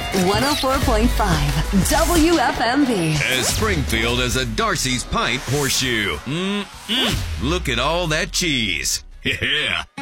104.5 WFMB. As Springfield as a Darcy's Pint horseshoe. Look at all that cheese. Yeah.